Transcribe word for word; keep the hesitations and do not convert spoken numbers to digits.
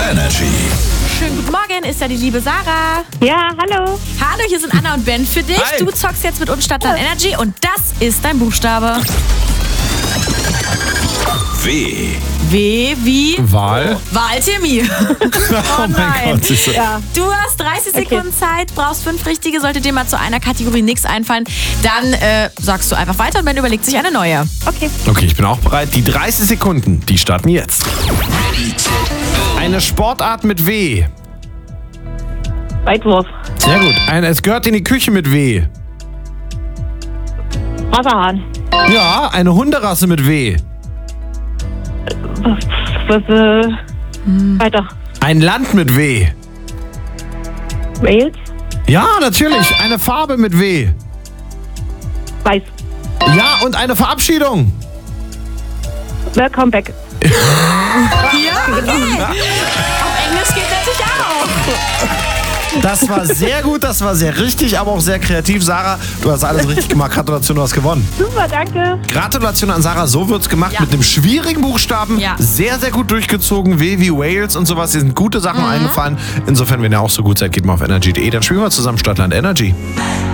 Energy. Schönen guten Morgen, ist da die liebe Sarah. Ja, hallo. Hallo, hier sind Anna und Ben für dich. Hi. Du zockst jetzt mit uns Stadtland Energy und das ist dein Buchstabe. W. W wie Wahl. Wahltermin. Oh mein Gott. siehst du. Ja. Du hast dreißig Sekunden Zeit, brauchst fünf richtige. Sollte dir mal zu einer Kategorie nichts einfallen, dann äh, sagst du einfach weiter und Ben überlegt sich eine neue. Okay. Okay, ich bin auch bereit. Die dreißig Sekunden, die starten jetzt. Eine Sportart mit W. Weitwurf. Sehr gut. Ein, es gehört in die Küche mit W. Wasserhahn. Ja, eine Hunderasse mit W. Was, äh, weiter. Ein Land mit W. Wales. Ja, natürlich. Eine Farbe mit W. Weiß. Ja, und eine Verabschiedung. Welcome back. Ja, okay. Auf Englisch geht natürlich auch. Das war sehr gut, das war sehr richtig, aber auch sehr kreativ. Sarah, du hast alles richtig gemacht. Gratulation, du hast gewonnen. Super, danke. Gratulation an Sarah, so wird's gemacht Ja. mit einem schwierigen Buchstaben. Ja. Sehr, sehr gut durchgezogen. W wie Wales und sowas. Hier sind gute Sachen eingefallen. Insofern, wenn ihr auch so gut seid, geht mal auf energy punkt de. Dann spielen wir zusammen Stadtland Energy.